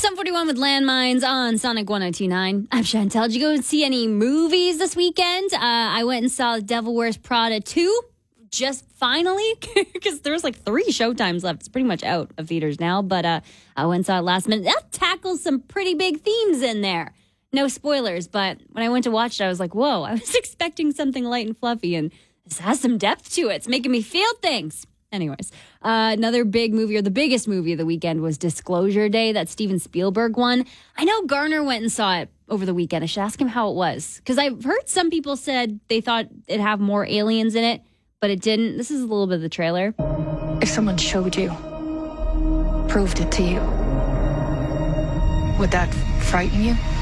7:41 with Landmines on Sonic 102.9. I'm Chantel. Did you go and see any movies this weekend? I went and saw Devil Wears Prada 2, just finally, because there's like 3 showtimes left. It's pretty much out of theaters now, but I went and saw it last minute. That tackles some pretty big themes in there. No spoilers, but when I went to watch it, I was like, whoa, I was expecting something light and fluffy, and this has some depth to it. It's making me feel things. Anyways, another big movie, or the biggest movie of the weekend, was Disclosure Day, that Steven Spielberg one. I know Garner went and saw it over the weekend. I should ask him how it was, because I've heard some people said they thought it'd have more aliens in it, but it didn't. This is a little bit of the trailer. If someone showed you, proved it to you, would that frighten you?